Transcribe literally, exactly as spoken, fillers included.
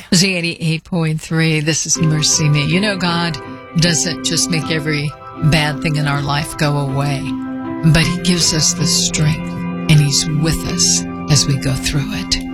Z eighty-eight point three, this is Mercy Me. You know, God doesn't just make every bad thing in our life go away, but He gives us the strength, and He's with us as we go through it.